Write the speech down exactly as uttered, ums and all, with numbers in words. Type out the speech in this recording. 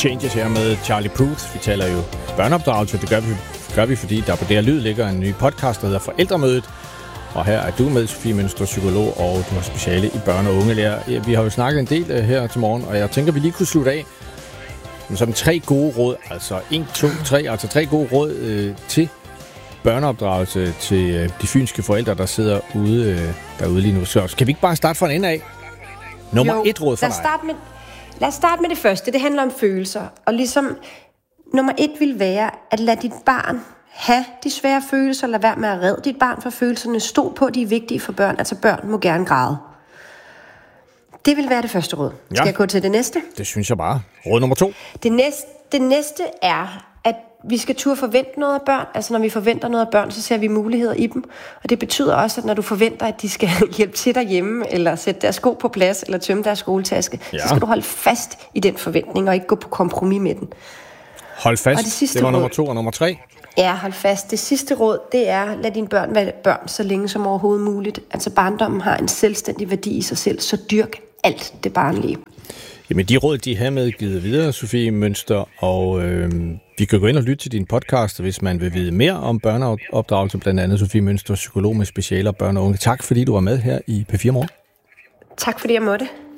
Changes her med Charlie Puth. Vi taler jo børneopdragelse. Det gør vi, gør vi, fordi der på D R Lyd ligger en ny podcast, der hedder Forældremødet. Og her er du med, Sofie Mønster, psykolog, og du har speciale i børne- og ungelærer. Vi har jo snakket en del her til morgen, og jeg tænker, vi lige kunne slutte af med sådan tre gode råd. Altså en, to, tre, altså tre gode råd øh, til børneopdragelse til øh, de fynske forældre, der sidder ude, øh, derude lige nu. Så kan vi ikke bare starte fra en ende af? Nummer jo, et råd for dig. Med, lad os starte med det første. Det handler om følelser. Og ligesom nummer et vil være at lade dit barn have de svære følelser. Lad være med at redde dit barn for følelserne. Stol på, at de er vigtige for børn. Altså børn må gerne græde. Det vil være det første råd. Ja. Skal jeg gå til det næste? Det synes jeg bare. Råd nummer to. Det næste, det næste er, at vi skal turde forvente noget af børn. Altså når vi forventer noget af børn, så ser vi muligheder i dem. Og det betyder også, at når du forventer, at de skal hjælpe til derhjemme, eller sætte deres sko på plads, eller tømme deres skoletaske, ja. så skal du holde fast i den forventning, og ikke gå på kompromis med den. Hold fast. Det, det var råd, nummer to og nummer tre. Ja, hold fast. Det sidste råd, det er, lad dine børn være børn så længe som overhovedet muligt. Altså barndommen har en selvstændig værdi i sig selv, så dyrk alt det barnlige. Jamen, de råd, de har med givet videre, Sofie Mønster, og øh, vi kan gå ind og lytte til din podcast, hvis man vil vide mere om børneopdragelse, blandt andet Sofie Mønster, psykolog med specialer børn og unge. Tak, fordi du var med her i P fire Morgen. Tak, fordi jeg måtte.